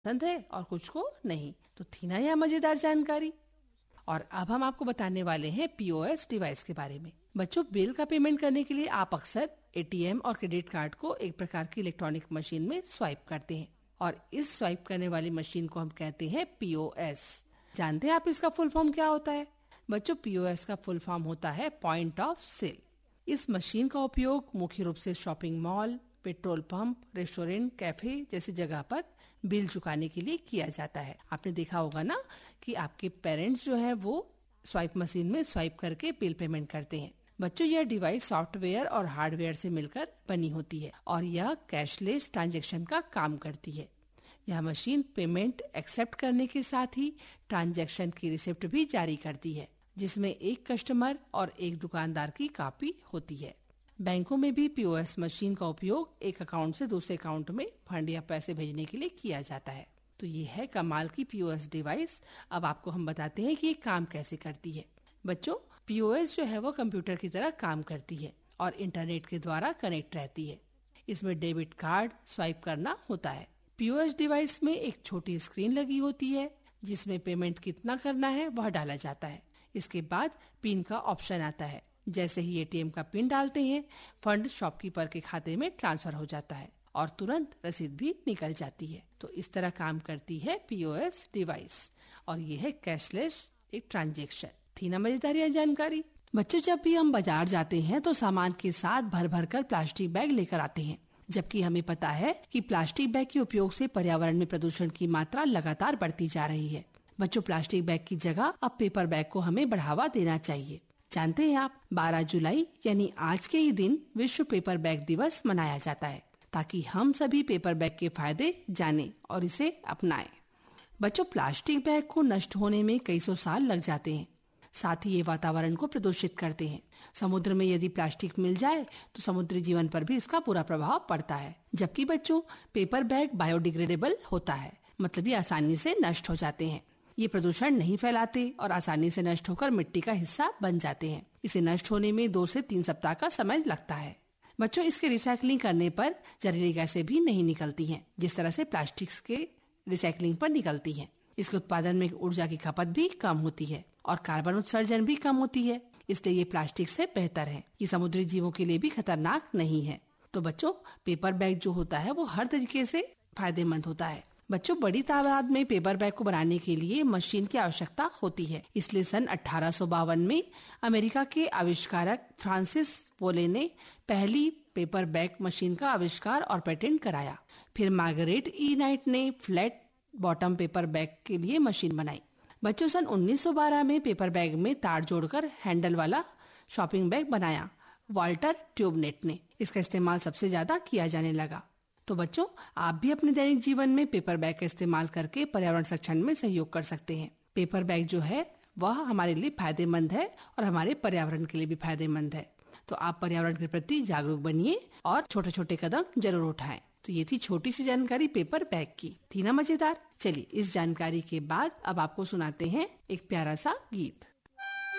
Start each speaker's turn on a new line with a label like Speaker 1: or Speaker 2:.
Speaker 1: पसंद है और कुछ को नहीं। तो थी ना यह मजेदार जानकारी। और अब हम आपको बताने वाले हैं पीओएस डिवाइस के बारे में। बच्चों, बिल का पेमेंट करने के लिए आप अक्सर एटीएम और क्रेडिट कार्ड को एक प्रकार की इलेक्ट्रॉनिक मशीन में स्वाइप करते हैं और इस स्वाइप करने वाली मशीन को हम कहते हैं पीओएस। जानते हैं आप इसका फुल फॉर्म क्या होता है? बच्चों, पीओएस का फुल फॉर्म होता है पॉइंट ऑफ सेल। इस मशीन का उपयोग मुख्य रूप से shopping mall, petrol pump, restaurant, cafe जैसी जगह पर बिल चुकाने के लिए किया जाता है। आपने देखा होगा ना कि आपके पेरेंट्स जो है वो स्वाइप मशीन में स्वाइप करके बिल पेमेंट करते हैं। बच्चों, यह डिवाइस सॉफ्टवेयर और हार्डवेयर से मिलकर बनी होती है और यह कैशलेस ट्रांजैक्शन का काम करती है। यह मशीन पेमेंट एक्सेप्ट करने के साथ ही ट्रांजैक्शन की रिसिप्ट भी जारी करती है, जिसमें एक कस्टमर और एक दुकानदार की कॉपी होती है। बैंकों में भी पीओएस मशीन का उपयोग एक अकाउंट से दूसरे अकाउंट में फंड या पैसे भेजने के लिए किया जाता है। तो ये है कमाल की पीओएस डिवाइस। अब आपको हम बताते हैं कि ये काम कैसे करती है। बच्चों, पीओएस जो है वो कंप्यूटर की तरह काम करती है और इंटरनेट के द्वारा कनेक्ट रहती है। इसमें डेबिट कार्ड स्वाइप करना होता है। पीओएस डिवाइस में एक छोटी स्क्रीन लगी होती है जिसमें पेमेंट कितना करना है वह डाला जाता है। इसके बाद पिन का ऑप्शन आता है। जैसे ही एटीएम का पिन डालते हैं, फंड शॉपकीपर के खाते में ट्रांसफर हो जाता है और तुरंत रसीद भी निकल जाती है। तो इस तरह काम करती है पीओएस डिवाइस और ये है कैशलेस एक ट्रांजैक्शन। थी ना मजेदार यह जानकारी? बच्चों, जब भी हम बाजार जाते हैं तो सामान के साथ भर भर कर प्लास्टिक बैग लेकर आते हैं, जबकि हमें पता है कि प्लास्टिक बैग के उपयोग से पर्यावरण में प्रदूषण की मात्रा लगातार बढ़ती जा रही है। बच्चों, प्लास्टिक बैग की जगह अब पेपर बैग को हमें बढ़ावा देना चाहिए। जानते हैं आप, 12 जुलाई यानी आज के ही दिन विश्व पेपर बैग दिवस मनाया जाता है ताकि हम सभी पेपर बैग के फायदे जानें और इसे अपनाएं। बच्चों, प्लास्टिक बैग को नष्ट होने में कई सौ साल लग जाते हैं। साथ ही ये वातावरण को प्रदूषित करते हैं। समुद्र में यदि प्लास्टिक मिल जाए तो समुद्री जीवन पर भी इसका बुरा प्रभाव पड़ता है। जबकि बच्चों, पेपर बैग बायोडिग्रेडेबल होता है, मतलब ये आसानी से नष्ट हो जाते हैं। ये प्रदूषण नहीं फैलाते और आसानी से नष्ट होकर मिट्टी का हिस्सा बन जाते हैं। इसे नष्ट होने में 2 से 3 सप्ताह का समय लगता है। बच्चों, इसके रिसाइकलिंग करने पर जहरीली गैसें भी नहीं निकलती हैं, जिस तरह से प्लास्टिक के रिसाइकलिंग पर निकलती हैं। इसके उत्पादन में ऊर्जा की खपत भी कम होती है और कार्बन उत्सर्जन भी कम होती है। इसलिए ये प्लास्टिक से बेहतर है। ये समुद्री जीवों के लिए भी खतरनाक नहीं है। तो बच्चों, पेपर बैग जो होता है वो हर तरीके से फायदेमंद होता है। बच्चों, बड़ी तादाद में पेपर बैग को बनाने के लिए मशीन की आवश्यकता होती है। इसलिए सन 1852 में अमेरिका के आविष्कारक फ्रांसिस पोले ने पहली पेपर बैग मशीन का आविष्कार और पेटेंट कराया। फिर मार्गरेट ई नाइट ने फ्लैट बॉटम पेपर बैग के लिए मशीन बनाई। बच्चों, सन 1912 में पेपर बैग में तार जोड़कर हैंडल वाला शॉपिंग बैग बनाया वाल्टर ट्यूबनेट ने। इसका इस्तेमाल सबसे ज्यादा किया जाने लगा। तो बच्चों, आप भी अपने दैनिक जीवन में पेपर बैग का इस्तेमाल करके पर्यावरण संरक्षण में सहयोग कर सकते हैं। पेपर बैग जो है वह हमारे लिए फायदेमंद है और हमारे पर्यावरण के लिए भी फायदेमंद है। तो आप पर्यावरण के प्रति जागरूक बनिए और छोटे छोटे कदम जरूर उठाएं। तो ये थी छोटी सी जानकारी पेपर बैग की। थी ना मजेदार? चलिए, इस जानकारी के बाद अब आपको सुनाते हैं एक प्यारा सा गीत।